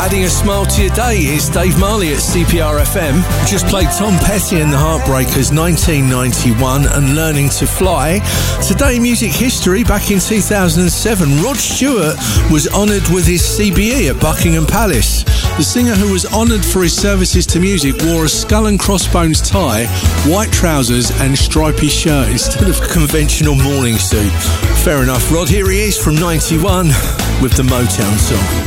Adding a smile to your day is Dave Marley at CPR FM. Just played Tom Petty and the Heartbreakers 1991 and Learning to Fly. Today, music history. Back in 2007, Rod Stewart was honoured with his CBE at Buckingham Palace. The singer, who was honoured for his services to music, wore a skull and crossbones tie, white trousers and stripy shirt instead of a conventional morning suit. Fair enough, Rod. Here he is from 91 with the Motown song.